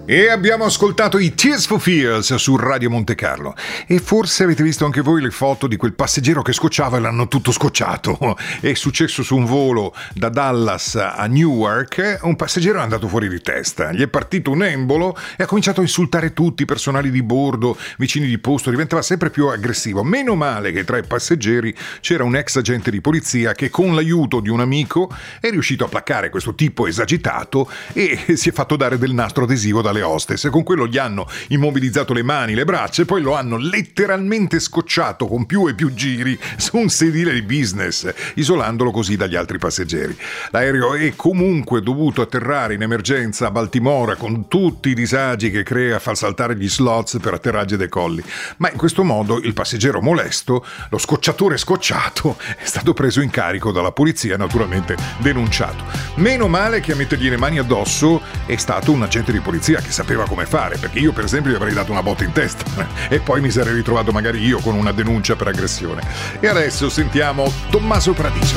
E abbiamo ascoltato i Tears for Fears su Radio Monte Carlo. E forse avete visto anche voi le foto di quel passeggero che scocciava e l'hanno tutto scocciato. È successo su un volo da Dallas a Newark. Un passeggero è andato fuori di testa. Gli è partito un embolo e ha cominciato a insultare tutti i personali di bordo, vicini di posto. Diventava sempre più aggressivo. Meno male che tra i passeggeri c'era un ex agente di polizia che con l'aiuto di un amico è riuscito a placare questo tipo esagitato e si è fatto dare del nastro adesivo dalle hostess. Con quello gli hanno immobilizzato le mani, le braccia e poi lo hanno letteralmente scocciato con più e più giri su un sedile di business, isolandolo così dagli altri passeggeri. L'aereo è comunque dovuto atterrare in emergenza a Baltimora con tutti i disagi che crea far saltare gli slots per atterraggi e decolli, ma in questo modo il passeggero molesto, lo scocciatore scocciato, è stato preso in carico dalla polizia e naturalmente denunciato. Meno male che a mettergli le mani addosso è stato un agente di polizia che sapeva come fare, perché io per esempio gli avrei dato una botta in testa e poi mi sarei ritrovato magari io con una denuncia per aggressione. E adesso sentiamo Tommaso Paradiso.